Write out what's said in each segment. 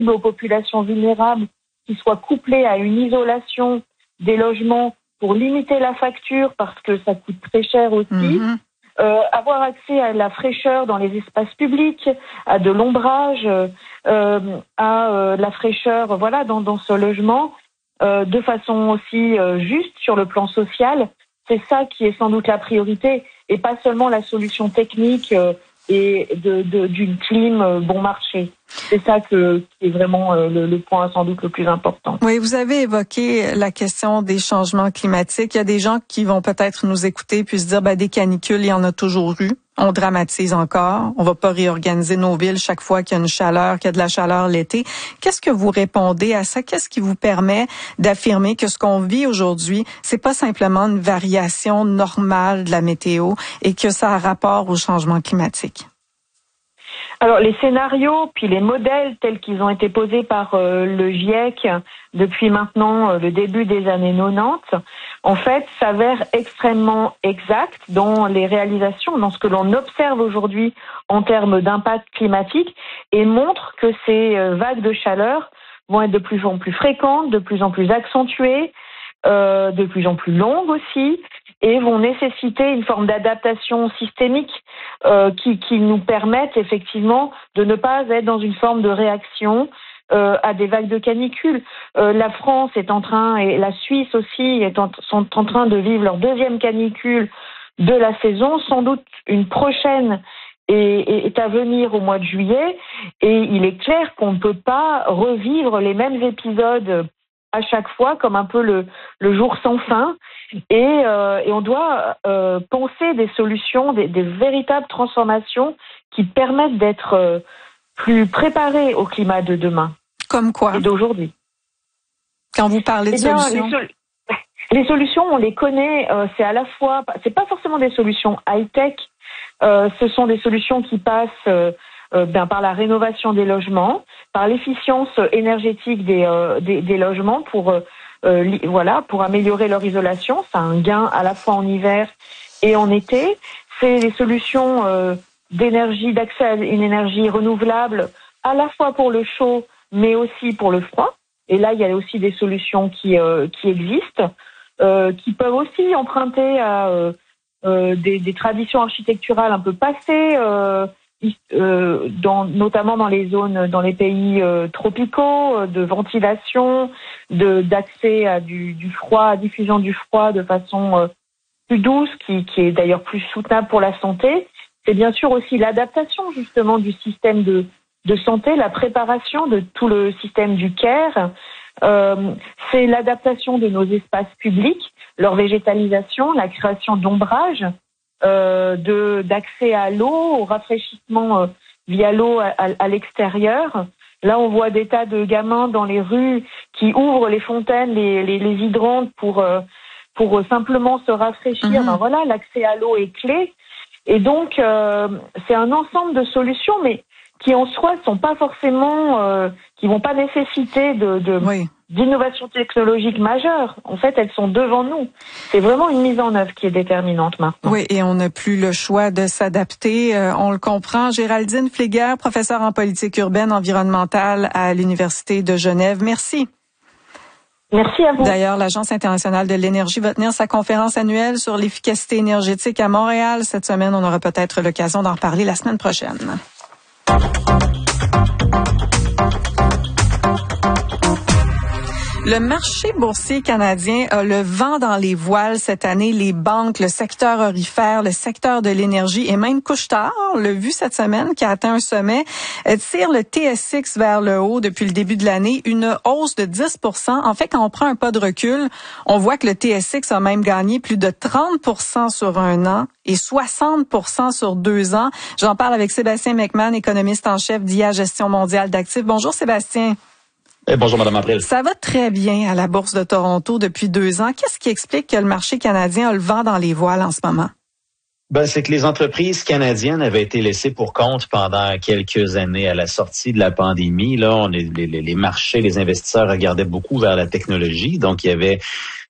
aux populations vulnérables, qui soit couplé à une isolation des logements pour limiter la facture parce que ça coûte très cher aussi. Avoir accès à la fraîcheur dans les espaces publics, à de l'ombrage, à la fraîcheur, voilà, dans ce logement, de façon aussi juste sur le plan social. C'est ça qui est sans doute la priorité et pas seulement la solution technique et d'une clim bon marché. C'est ça qui est vraiment le point sans doute le plus important. Oui, vous avez évoqué la question des changements climatiques. Il y a des gens qui vont peut-être nous écouter puis se dire, des canicules, il y en a toujours eu. On dramatise encore. On va pas réorganiser nos villes chaque fois qu'il y a une chaleur, qu'il y a de la chaleur l'été. Qu'est-ce que vous répondez à ça? Qu'est-ce qui vous permet d'affirmer que ce qu'on vit aujourd'hui, c'est pas simplement une variation normale de la météo et que ça a rapport au changement climatique? Alors, les scénarios, puis les modèles tels qu'ils ont été posés par le GIEC depuis maintenant le début des années 90, en fait, s'avèrent extrêmement exacts dans les réalisations, dans ce que l'on observe aujourd'hui en termes d'impact climatique, et montrent que ces vagues de chaleur vont être de plus en plus fréquentes, de plus en plus accentuées, de plus en plus longues aussi, et vont nécessiter une forme d'adaptation systémique qui nous permettent effectivement de ne pas être dans une forme de réaction à des vagues de canicule. La France est en train, et la Suisse aussi, sont en train de vivre leur deuxième canicule de la saison. Sans doute une prochaine est à venir au mois de juillet, et il est clair qu'on ne peut pas revivre les mêmes épisodes à chaque fois, comme un peu le jour sans fin, et on doit penser des solutions, des véritables transformations qui permettent d'être plus préparés au climat de demain. Comme quoi? Et d'aujourd'hui. Quand vous parlez de solutions? Les solutions, on les connaît, c'est à la fois, c'est pas forcément des solutions high-tech, ce sont des solutions qui passent par la rénovation des logements, par l'efficience énergétique des logements pour améliorer leur isolation. C'est un gain à la fois en hiver et en été. C'est des solutions d'énergie, d'accès à une énergie renouvelable à la fois pour le chaud mais aussi pour le froid. Et là, il y a aussi des solutions qui existent, qui peuvent aussi emprunter à des traditions architecturales un peu passées, notamment dans les zones, dans les pays tropicaux, de ventilation, d'accès à du froid, à diffusion du froid de façon plus douce, qui est d'ailleurs plus soutenable pour la santé. C'est bien sûr aussi l'adaptation justement du système de santé, la préparation de tout le système du care. C'est l'adaptation de nos espaces publics, leur végétalisation, la création d'ombrage, d'accès à l'eau, au rafraîchissement via l'eau à l'extérieur. Là, on voit des tas de gamins dans les rues qui ouvrent les fontaines, les hydrantes pour simplement se rafraîchir. Voilà, l'accès à l'eau est clé. Et donc, c'est un ensemble de solutions, mais qui en soi sont pas forcément, qui vont pas nécessiter d'innovation technologique majeure. En fait, elles sont devant nous. C'est vraiment une mise en œuvre qui est déterminante maintenant. Oui, et on n'a plus le choix de s'adapter. On le comprend. Géraldine Fléguer, professeure en politique urbaine environnementale à l'Université de Genève. Merci. Merci à vous. D'ailleurs, l'Agence internationale de l'énergie va tenir sa conférence annuelle sur l'efficacité énergétique à Montréal cette semaine. On aura peut-être l'occasion d'en reparler la semaine prochaine. Le marché boursier canadien a le vent dans les voiles cette année. Les banques, le secteur aurifère, le secteur de l'énergie et même Couche-Tard, on l'a vu cette semaine, qui a atteint un sommet, tire le TSX vers le haut depuis le début de l'année, une hausse de 10%. En fait, quand on prend un pas de recul, on voit que le TSX a même gagné plus de 30% sur un an et 60% sur 2 ans. J'en parle avec Sébastien McMahon, économiste en chef d'IA Gestion mondiale d'actifs. Bonjour Sébastien. Bonjour, Mme April. Ça va très bien à la Bourse de Toronto depuis 2 ans. Qu'est-ce qui explique que le marché canadien a le vent dans les voiles en ce moment? C'est que les entreprises canadiennes avaient été laissées pour compte pendant quelques années à la sortie de la pandémie. Là, les marchés, les investisseurs regardaient beaucoup vers la technologie. Donc, il y avait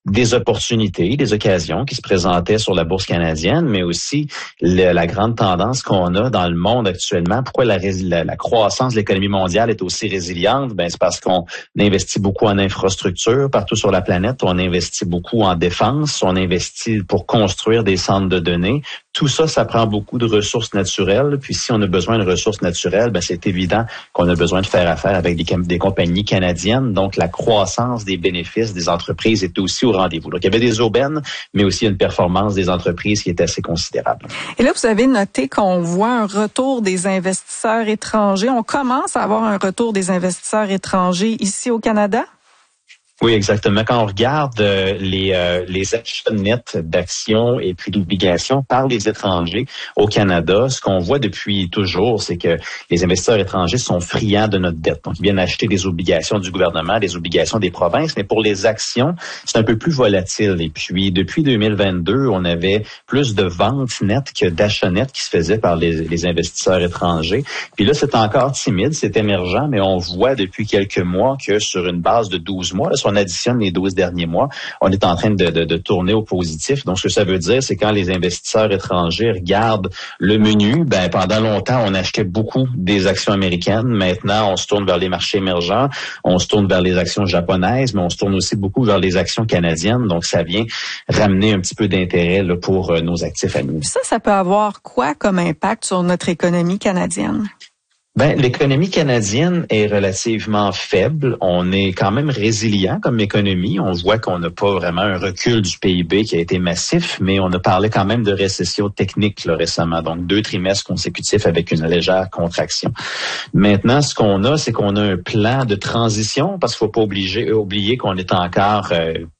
des opportunités, des occasions qui se présentaient sur la bourse canadienne, mais aussi la grande tendance qu'on a dans le monde actuellement. Pourquoi la croissance de l'économie mondiale est aussi résiliente? Ben, c'est parce qu'on investit beaucoup en infrastructure partout sur la planète. On investit beaucoup en défense. On investit pour construire des centres de données. Tout ça, ça prend beaucoup de ressources naturelles. Puis si on a besoin de ressources naturelles, ben c'est évident qu'on a besoin de faire affaire avec des compagnies canadiennes. Donc, la croissance des bénéfices des entreprises est aussi au rendez-vous. Donc, il y avait des aubaines, mais aussi une performance des entreprises qui est assez considérable. Et là, vous avez noté qu'on voit un retour des investisseurs étrangers. On commence à avoir un retour des investisseurs étrangers ici au Canada? Oui, exactement. Quand on regarde les achats nets d'actions et puis d'obligations par les étrangers au Canada, ce qu'on voit depuis toujours, c'est que les investisseurs étrangers sont friands de notre dette. Donc, ils viennent acheter des obligations du gouvernement, des obligations des provinces, mais pour les actions, c'est un peu plus volatile. Et puis, depuis 2022, on avait plus de ventes nettes que d'achats nets qui se faisaient par les investisseurs étrangers. Puis là, c'est encore timide, c'est émergent, mais on voit depuis quelques mois que sur une base de 12 mois, là, on additionne les 12 derniers mois, on est en train de tourner au positif. Donc, ce que ça veut dire, c'est quand les investisseurs étrangers regardent le menu, ben pendant longtemps, on achetait beaucoup des actions américaines. Maintenant, on se tourne vers les marchés émergents, on se tourne vers les actions japonaises, mais on se tourne aussi beaucoup vers les actions canadiennes. Donc, ça vient ramener un petit peu d'intérêt là, pour nos actifs à nous. Ça peut avoir quoi comme impact sur notre économie canadienne? Ben, l'économie canadienne est relativement faible. On est quand même résilient comme économie. On voit qu'on n'a pas vraiment un recul du PIB qui a été massif, mais on a parlé quand même de récession technique là, récemment. Donc, 2 trimestres consécutifs avec une légère contraction. Maintenant, ce qu'on a, c'est qu'on a un plan de transition parce qu'il faut pas oublier qu'on est encore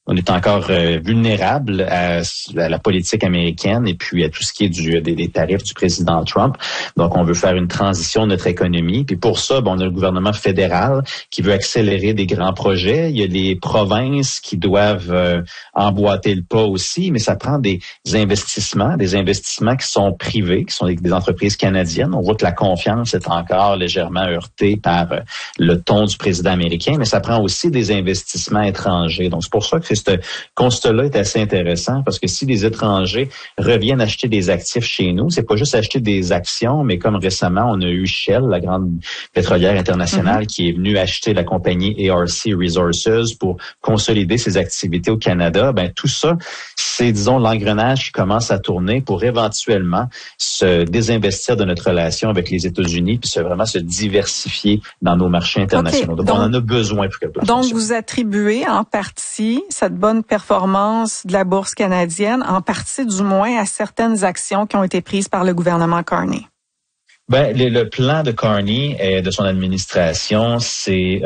vulnérable à la politique américaine et puis à tout ce qui est des tarifs du président Trump. Donc, on veut faire une transition de notre économie. Puis pour ça, on a le gouvernement fédéral qui veut accélérer des grands projets. Il y a les provinces qui doivent emboîter le pas aussi, mais ça prend des investissements qui sont privés, qui sont des entreprises canadiennes. On voit que la confiance est encore légèrement heurtée par le ton du président américain, mais ça prend aussi des investissements étrangers. Donc, c'est pour ça que ce constat-là est assez intéressant parce que si les étrangers reviennent acheter des actifs chez nous, c'est pas juste acheter des actions, mais comme récemment, on a eu Shell, la grande pétrolière internationale, qui est venue acheter la compagnie ARC Resources pour consolider ses activités au Canada. Ben, tout ça, c'est, disons, l'engrenage qui commence à tourner pour éventuellement se désinvestir de notre relation avec les États-Unis puis vraiment se diversifier dans nos marchés internationaux. Okay. Donc, on en a besoin pour quelque chose. Donc, vous attribuez en partie cette bonne performance de la bourse canadienne, en partie du moins à certaines actions qui ont été prises par le gouvernement Carney. Ben, le plan de Carney et de son administration, c'est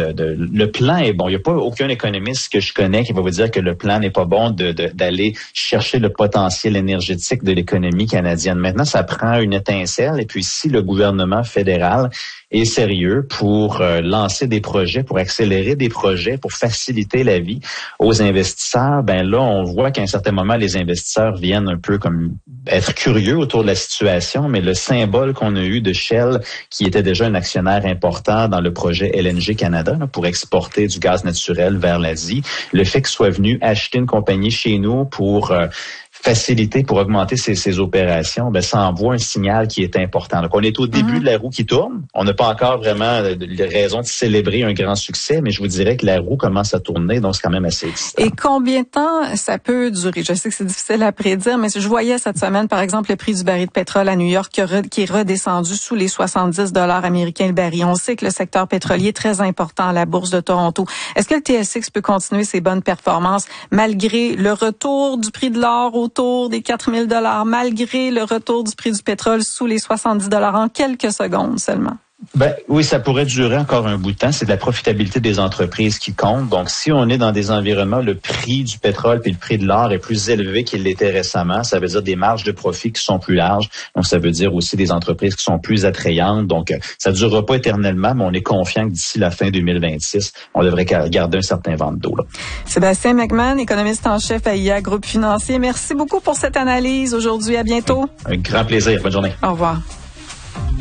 le plan est bon. Il n'y a pas aucun économiste que je connais qui va vous dire que le plan n'est pas bon d'aller chercher le potentiel énergétique de l'économie canadienne. Maintenant, ça prend une étincelle. Et puis, si le gouvernement fédéral est sérieux pour lancer des projets, pour accélérer des projets, pour faciliter la vie aux investisseurs, ben là, on voit qu'à un certain moment, les investisseurs viennent un peu comme être curieux autour de la situation, mais le symbole qu'on a eu de Shell, qui était déjà un actionnaire important dans le projet LNG Canada là, pour exporter du gaz naturel vers l'Asie, le fait qu'il soit venu acheter une compagnie chez nous pour faciliter, pour augmenter ces opérations, ben ça envoie un signal qui est important. Donc, on est au début de la roue qui tourne. On n'a pas encore vraiment de raison de célébrer un grand succès, mais je vous dirais que la roue commence à tourner, donc c'est quand même assez excitant. Et combien de temps ça peut durer? Je sais que c'est difficile à prédire, mais je voyais cette semaine, par exemple, le prix du baril de pétrole à New York qui est redescendu sous les 70 $ américains le baril. On sait que le secteur pétrolier est très important à la bourse de Toronto. Est-ce que le TSX peut continuer ses bonnes performances malgré le retour du prix de l'or autour des 4 000 $, malgré le retour du prix du pétrole sous les 70 $ en quelques secondes seulement? Ben oui, ça pourrait durer encore un bout de temps. C'est de la profitabilité des entreprises qui compte. Donc, si on est dans des environnements, le prix du pétrole puis le prix de l'or est plus élevé qu'il l'était récemment, ça veut dire des marges de profit qui sont plus larges. Donc, ça veut dire aussi des entreprises qui sont plus attrayantes. Donc, ça ne durera pas éternellement, mais on est confiant que d'ici la fin 2026, on devrait garder un certain vent d'eau. Sébastien McMahon, économiste en chef à IA Groupe Financier. Merci beaucoup pour cette analyse aujourd'hui. À bientôt. Un grand plaisir. Bonne journée. Au revoir.